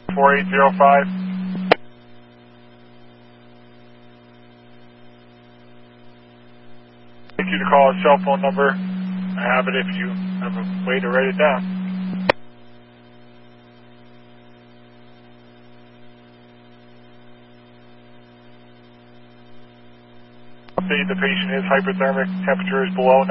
4805. I'd like you to call a cell phone number. I have it if you have a way to write it down. Update, the patient is hypothermic, temperature is below